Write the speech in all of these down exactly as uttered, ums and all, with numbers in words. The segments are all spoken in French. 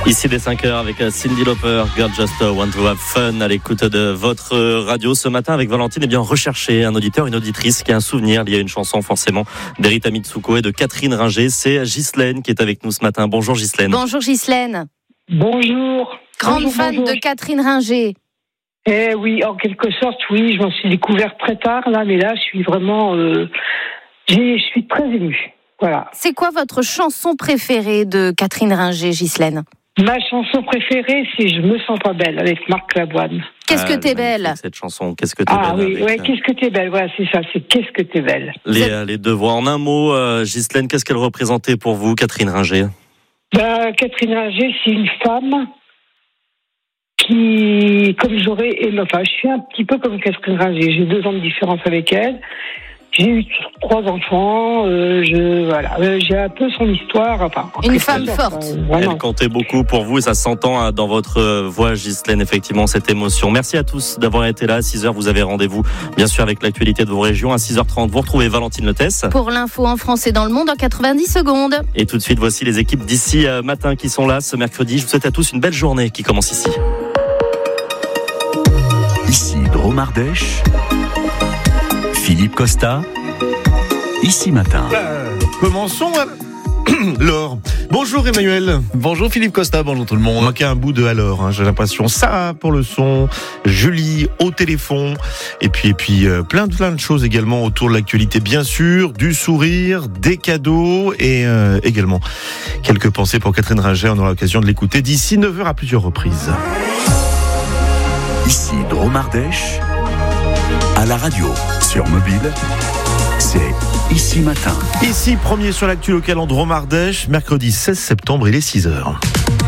Ici dès cinq heures avec Cyndi Lauper, Girl Just Want to Have Fun à l'écoute de votre radio ce matin avec Valentine. Eh bien, rechercher un auditeur, une auditrice qui a un souvenir lié à une chanson forcément d'Erita Mitsuko et de Catherine Ringer. C'est Ghislaine qui est avec nous ce matin. Bonjour Ghislaine. Bonjour Ghislaine. Bonjour. Grande bonjour, fan bonjour. de Catherine Ringer. Eh oui, en quelque sorte, oui, je m'en suis découverte très tard là, mais là, je suis vraiment, euh, j'ai, je suis très émue. Voilà. C'est quoi votre chanson préférée de Catherine Ringer, Ghislaine ? Ma chanson préférée, c'est Je me sens pas belle avec Marc Lavoine. Qu'est-ce que t'es belle ? Cette chanson, Qu'est-ce que t'es Ah belle. oui, avec, ouais, euh, Qu'est-ce que t'es belle, voilà, c'est ça, c'est Qu'est-ce que t'es belle. Les, euh, les deux voix. En un mot, euh, Ghislaine, qu'est-ce qu'elle représentait pour vous, Catherine Ringer ? Ben, Catherine Ringer, c'est une femme qui, comme j'aurais aimé, enfin, je suis un petit peu comme Catherine Ringer, j'ai deux ans de différence avec elle. J'ai eu trois enfants, euh, je, voilà, euh, j'ai un peu son histoire. Enfin, Une quelque femme sorte, forte. euh, vraiment. Elle comptait beaucoup pour vous et ça s'entend hein, dans votre euh, voix, Ghislaine, effectivement, cette émotion. Merci à tous d'avoir été là. À six heures, vous avez rendez-vous, bien sûr, avec l'actualité de vos régions. À six heures trente, vous retrouvez Valentine Letesse. Pour l'info en français dans le monde en quatre-vingt-dix secondes. Et tout de suite, voici les équipes d'ici euh, matin qui sont là ce mercredi. Je vous souhaite à tous une belle journée qui commence ici. Ici Drôme Ardèche, Philippe Costa, Ici Matin. Euh, commençons alors. Laure. Bonjour Emmanuel. Bonjour Philippe Costa, bonjour tout le On monde. manquait un bout de alors, hein, j'ai l'impression. Ça pour le son, Julie au téléphone, et puis et puis euh, plein de plein de choses également autour de l'actualité, bien sûr, du sourire, des cadeaux et euh, également quelques pensées pour Catherine Ringer. On aura l'occasion de l'écouter d'ici neuf heures à plusieurs reprises. Ici Drôme Ardèche, à la radio, sur mobile, c'est Ici Matin. Ici, premier sur l'actu local en Drôme Ardèche, mercredi seize septembre, il est six heures.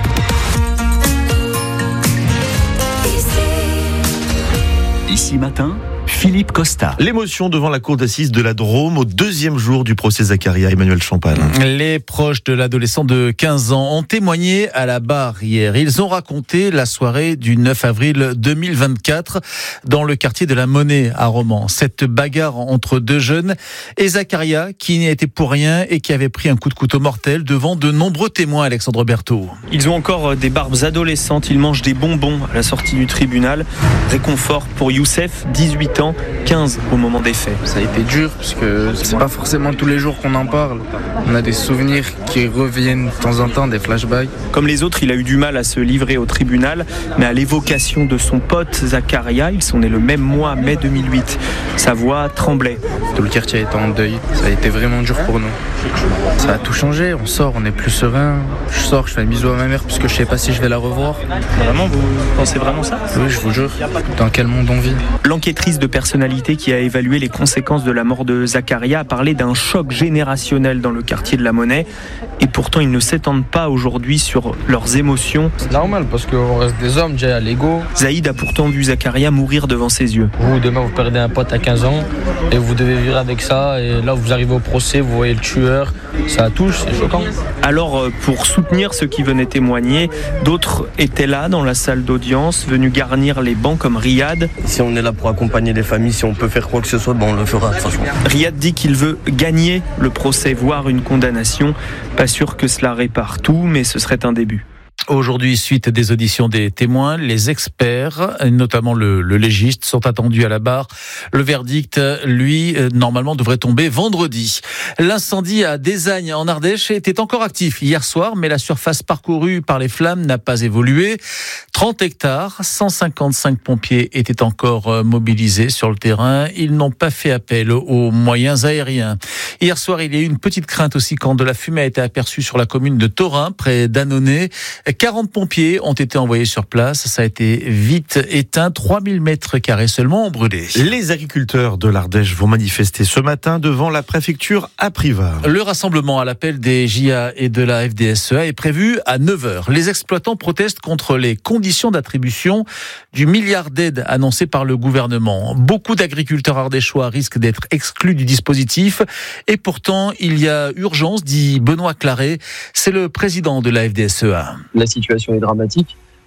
Ici Matin, Philippe Costa. L'émotion devant la cour d'assises de la Drôme au deuxième jour du procès Zakaria. Emmanuel Champagne. Les proches de l'adolescent de quinze ans ont témoigné à la barre hier. Ils ont raconté la soirée du neuf avril deux mille vingt-quatre dans le quartier de la Monnaie à Romans. Cette bagarre entre deux jeunes et Zakaria qui n'y était pour rien et qui avait pris un coup de couteau mortel devant de nombreux témoins, Alexandre Berthaud. Ils ont encore des barbes adolescentes, ils mangent des bonbons à la sortie du tribunal. Réconfort pour Youssef, dix-huit ans, quinze au moment des faits. Ça a été dur parce que c'est pas forcément tous les jours qu'on en parle. On a des souvenirs qui reviennent de temps en temps, des flashbacks. Comme les autres, il a eu du mal à se livrer au tribunal, mais à l'évocation de son pote Zakaria, ils sont nés le même mois, mai deux mille huit. Sa voix tremblait. Tout le quartier était en deuil. Ça a été vraiment dur pour nous. Ça a tout changé. On sort, on est plus serein. Je sors, je fais un bisou à ma mère parce que je sais pas si je vais la revoir. Vraiment, vous pensez vraiment ça ? Oui, je vous jure. Dans quel monde on vit ? L'enquêtrice de personnalité qui a évalué les conséquences de la mort de Zakaria a parlé d'un choc générationnel dans le quartier de la Monnaie. Et pourtant, ils ne s'étendent pas aujourd'hui sur leurs émotions. C'est normal parce qu'on reste des hommes déjà à l'ego. Zaïd a pourtant vu Zakaria mourir devant ses yeux. Vous, demain, vous perdez un pote à quinze ans et vous devez vivre avec ça. Et là, vous arrivez au procès, vous voyez le tueur. Ça touche, c'est choquant. Alors, pour soutenir ceux qui venaient témoigner, d'autres étaient là dans la salle d'audience, venus garnir les bancs comme Riyad. Si on est là pour accompagner les familles, si on peut faire quoi que ce soit, ben on le fera de toute façon. Riyad dit qu'il veut gagner le procès, voire une condamnation. Pas sûr que cela répare tout, mais ce serait un début. Aujourd'hui, suite des auditions des témoins, les experts, notamment le, le légiste, sont attendus à la barre. Le verdict, lui, normalement, devrait tomber vendredi. L'incendie à Désagne, en Ardèche, était encore actif hier soir, mais la surface parcourue par les flammes n'a pas évolué. trente hectares, cent cinquante-cinq pompiers étaient encore mobilisés sur le terrain. Ils n'ont pas fait appel aux moyens aériens. Hier soir, il y a eu une petite crainte aussi quand de la fumée a été aperçue sur la commune de Thorin, près d'Annonay. quarante pompiers ont été envoyés sur place. Ça a été vite éteint. trois mille mètres carrés seulement ont brûlé. Les agriculteurs de l'Ardèche vont manifester ce matin devant la préfecture à Privas. Le rassemblement à l'appel des J A et de la F D S E A est prévu à neuf heures. Les exploitants protestent contre les conditions d'attribution du milliard d'aides annoncé par le gouvernement. Beaucoup d'agriculteurs ardéchois risquent d'être exclus du dispositif. Et pourtant, il y a urgence, dit Benoît Claret. C'est le président de la F D S E A. La situation est dramatique.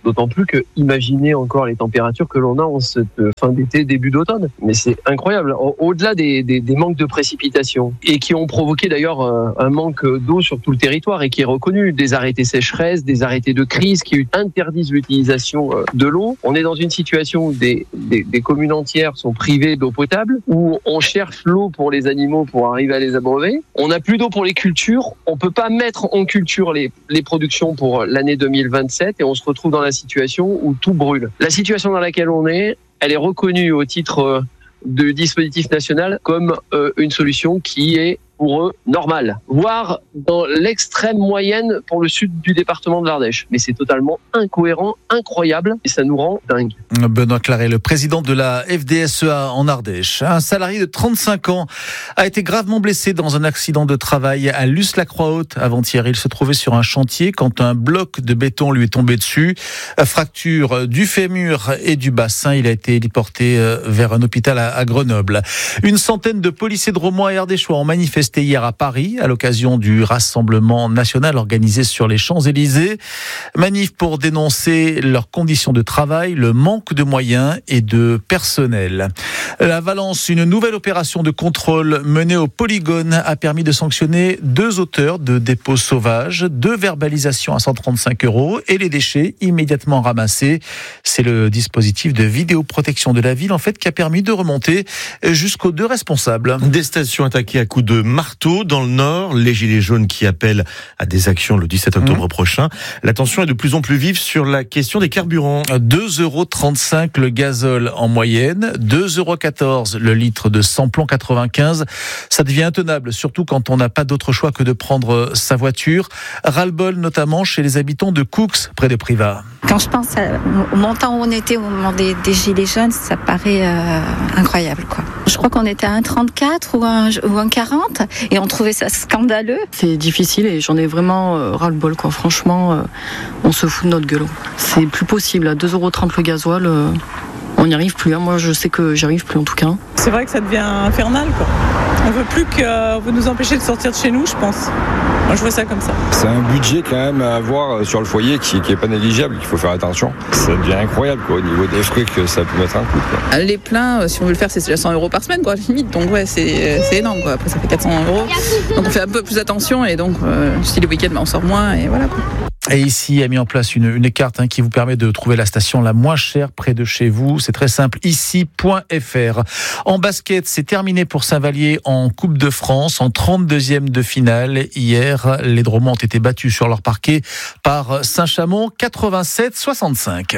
D'autant plus que, imaginez encore les températures que l'on a en cette fin d'été, début d'automne. Mais c'est incroyable. Au-delà des, des, des manques de précipitations, et qui ont provoqué d'ailleurs un manque d'eau sur tout le territoire et qui est reconnu, des arrêtés sécheresse, des arrêtés de crise qui interdisent l'utilisation de l'eau. On est dans une situation où des, des, des communes entières sont privées d'eau potable, où on cherche l'eau pour les animaux pour arriver à les abreuver. On n'a plus d'eau pour les cultures. On peut pas mettre en culture les, les productions pour l'année deux mille vingt-sept et on se retrouve dans la situation où tout brûle. La situation dans laquelle on est, elle est reconnue au titre de dispositif national comme euh, une solution qui est pour eux normale, voire dans l'extrême moyenne pour le sud du département de l'Ardèche. Mais c'est totalement incohérent, incroyable et ça nous rend dingue. Benoît Claret, le président de la F D S E A en Ardèche. Un salarié de trente-cinq ans a été gravement blessé dans un accident de travail à Luce-la-Croix-Haute avant-hier. Il se trouvait sur un chantier quand un bloc de béton lui est tombé dessus. Fracture du fémur et du bassin. Il a été héliporté vers un hôpital à Grenoble. Une centaine de policiers drômois et ardéchois ont manifesté hier à Paris à l'occasion du rassemblement national organisé sur les Champs-Élysées. Manif pour dénoncer leurs conditions de travail, le manque de moyens et de personnel. À Valence, une nouvelle opération de contrôle menée au Polygone a permis de sanctionner deux auteurs de dépôts sauvages, deux verbalisations à cent trente-cinq euros et les déchets immédiatement ramassés. C'est le dispositif de vidéoprotection de la ville en fait qui a permis de remonter jusqu'aux deux responsables. Des stations attaquées à coups de marteau dans le Nord, les Gilets jaunes qui appellent à des actions le dix-sept octobre mmh. prochain. La tension est de plus en plus vive sur la question des carburants. deux euros trente-cinq le gazole en moyenne, deux euros quatorze le litre de samplon quatre-vingt-quinze. Ça devient intenable, surtout quand on n'a pas d'autre choix que de prendre sa voiture. Ras-le-bol notamment chez les habitants de Coux, près de Privas. Quand je pense au montant où on était au moment des, des Gilets jaunes, ça paraît euh, incroyable, quoi. Je crois qu'on était à un trente-quatre ou un, ou un quarante et on trouvait ça scandaleux. C'est difficile et j'en ai vraiment euh, ras-le-bol, quoi. Franchement, euh, on se fout de notre gueule. C'est plus possible. À deux euros trente le gasoil, euh, on n'y arrive plus. Hein. Moi, je sais que j'y arrive plus en tout cas. C'est vrai que ça devient infernal, quoi. On veut plus que, on veut nous empêcher de sortir de chez nous, je pense. Moi, je vois ça comme ça. C'est un budget quand même à avoir sur le foyer qui n'est pas négligeable, qu'il faut faire attention. Ça devient incroyable, quoi, au niveau des frais que ça peut mettre un coup, quoi. Les pleins, si on veut le faire, c'est déjà cent euros par semaine, quoi, limite. Donc ouais, c'est, c'est énorme, quoi. Après, ça fait quatre cents euros. Donc on fait un peu plus attention et donc euh, si le week-end, bah, on sort moins et voilà, quoi. Et ici a mis en place une, une carte hein, qui vous permet de trouver la station la moins chère près de chez vous. C'est très simple, ici point f r. En basket, c'est terminé pour Saint-Vallier en Coupe de France, en trente-deuxième de finale. Hier, les Drômois ont été battus sur leur parquet par Saint-Chamond, quatre-vingt-sept soixante-cinq.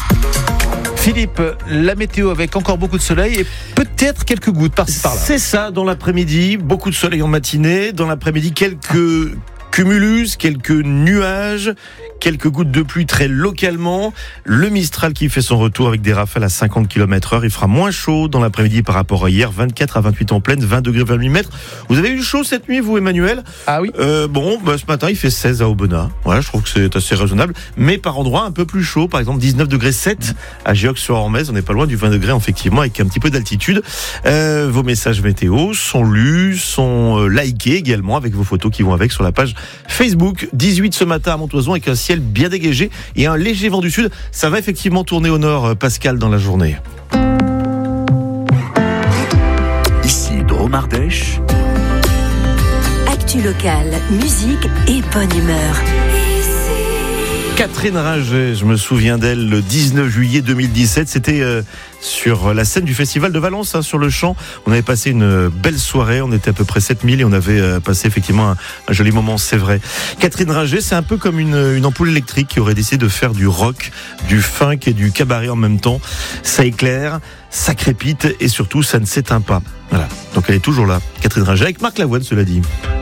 Philippe, la météo avec encore beaucoup de soleil et peut-être quelques gouttes par-ci par-là. C'est ça, dans l'après-midi, beaucoup de soleil en matinée. Dans l'après-midi, quelques cumulus, quelques nuages, quelques gouttes de pluie très localement. Le Mistral qui fait son retour avec des rafales à cinquante kilomètres heure. Il fera moins chaud dans l'après-midi par rapport à hier. vingt-quatre à vingt-huit en pleine, vingt degrés, vingt millimètres. Vous avez eu chaud cette nuit, vous, Emmanuel ? Ah oui. Euh, bon, bah, ce matin, il fait seize à Aubenas. Voilà, je trouve que c'est assez raisonnable. Mais par endroits un peu plus chaud. Par exemple, dix-neuf degrés sept à Géox-sur-Ormez. On n'est pas loin du vingt degrés, effectivement, avec un petit peu d'altitude. Euh, vos messages météo sont lus, sont likés également avec vos photos qui vont avec sur la page Facebook. dix-huit ce matin à Montoison avec un ciel bien dégagé et un léger vent du sud. Ça va effectivement tourner au nord, Pascal, dans la journée. Ici Drôme Ardèche. Actu locale, musique et bonne humeur. Catherine Ringer, je me souviens d'elle le dix-neuf juillet deux mille dix-sept, c'était euh, sur la scène du festival de Valence, hein, sur le champ. On avait passé une belle soirée, on était à peu près sept mille et on avait euh, passé effectivement un, un joli moment, c'est vrai. Catherine Ringer, c'est un peu comme une, une ampoule électrique qui aurait décidé de faire du rock, du funk et du cabaret en même temps. Ça éclaire, ça crépite et surtout ça ne s'éteint pas. Voilà, donc elle est toujours là, Catherine Ringer, avec Marc Lavoine, cela dit.